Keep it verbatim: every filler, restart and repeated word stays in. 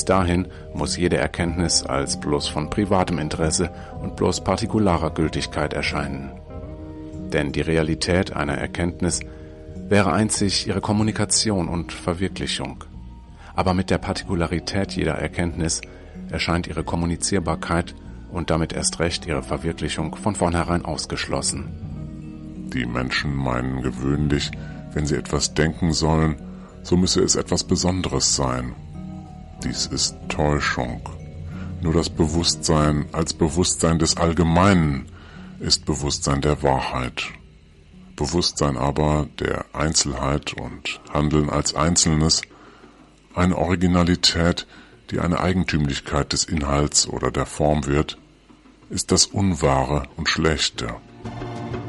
Bis dahin muss jede Erkenntnis als bloß von privatem Interesse und bloß partikularer Gültigkeit erscheinen. Denn die Realität einer Erkenntnis wäre einzig ihre Kommunikation und Verwirklichung. Aber mit der Partikularität jeder Erkenntnis erscheint ihre Kommunizierbarkeit und damit erst recht ihre Verwirklichung von vornherein ausgeschlossen. Die Menschen meinen gewöhnlich, wenn sie etwas denken sollen, so müsse es etwas Besonderes sein. Dies ist Täuschung. Nur das Bewusstsein als Bewusstsein des Allgemeinen ist Bewusstsein der Wahrheit. Bewusstsein aber der Einzelheit und Handeln als Einzelnes, eine Originalität, die eine Eigentümlichkeit des Inhalts oder der Form wird, ist das Unwahre und Schlechte.